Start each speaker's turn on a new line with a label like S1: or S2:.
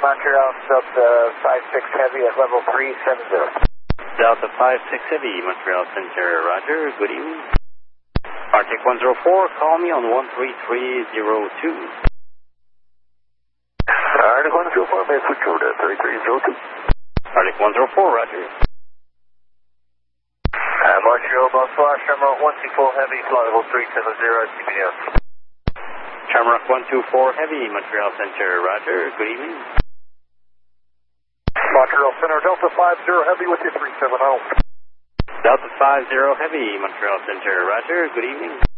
S1: Montreal, Delta 56 Heavy at level 370.
S2: Delta 56 Heavy, Montreal Center, roger, good evening. Arctic 104, call me on 13302.
S1: Arctic 104, may I switch over to 3302?
S2: Arctic 104, roger.
S1: Montreal, bonsoir, Shamrock 124 Heavy, flight level 370, CBS.
S2: Shamrock 124 Heavy, Montreal Center, roger, good evening.
S1: Montreal Center, Delta 50 Heavy with you, 370.
S2: Delta 50 Heavy, Montreal Center, roger, good evening.